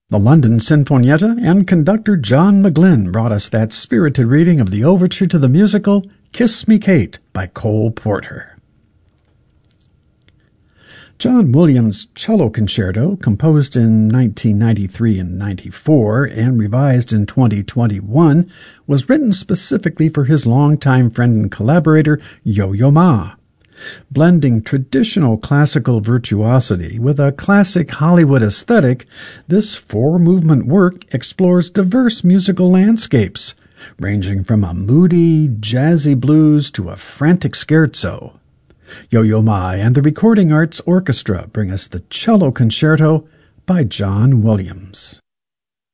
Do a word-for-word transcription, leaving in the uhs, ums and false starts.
The London Sinfonietta and conductor John McGlynn brought us that spirited reading of the overture to the musical Kiss Me, Kate by Cole Porter. John Williams' Cello Concerto, composed in nineteen ninety-three and ninety-four and revised in twenty twenty-one, was written specifically for his longtime friend and collaborator Yo-Yo Ma. Blending traditional classical virtuosity with a classic Hollywood aesthetic, this four-movement work explores diverse musical landscapes, ranging from a moody, jazzy blues to a frantic scherzo. Yo-Yo Ma and the Recording Arts Orchestra bring us the Cello Concerto by John Williams.